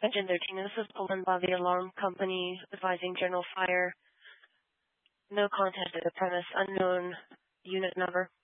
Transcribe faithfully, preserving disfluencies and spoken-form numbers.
Engine thirteen, this is Poland Bobby Alarm Company advising general fire. No contact at the premise, unknown unit number.